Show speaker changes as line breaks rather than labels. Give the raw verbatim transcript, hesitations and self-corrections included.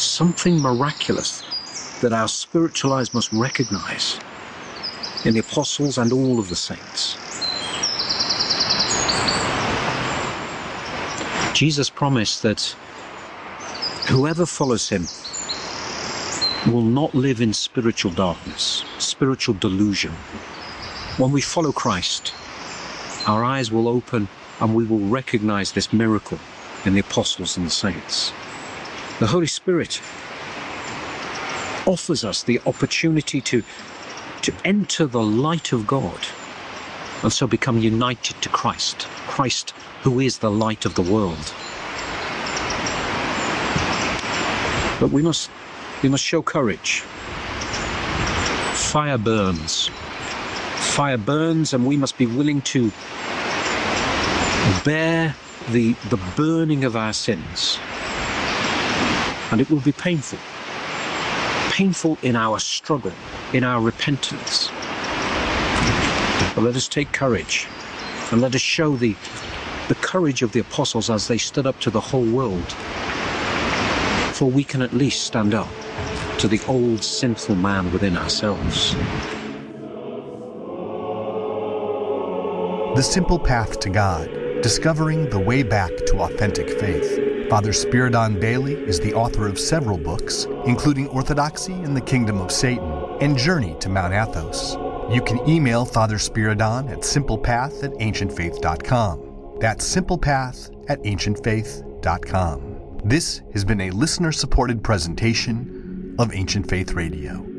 something miraculous that our spiritual eyes must recognize in the apostles and all of the saints. Jesus promised that whoever follows him will not live in spiritual darkness, spiritual delusion. When we follow Christ, our eyes will open and we will recognize this miracle in the apostles and the saints. The Holy Spirit offers us the opportunity to, to enter the light of God and so become united to Christ, Christ who is the light of the world. But we must, we must show courage. Fire burns. Fire burns, and we must be willing to bear the, the burning of our sins. And it will be painful. Painful in our struggle, in our repentance. But let us take courage, and let us show the, the courage of the apostles as they stood up to the whole world. For we can at least stand up to the old sinful man within ourselves.
The Simple Path to God, discovering the way back to authentic faith. Father Spiridon Bailey is the author of several books, including Orthodoxy in the Kingdom of Satan and Journey to Mount Athos. You can email Father Spiridon at simplepath at ancientfaith dot com. That's simplepath at ancientfaith dot com. This has been a listener-supported presentation of Ancient Faith Radio.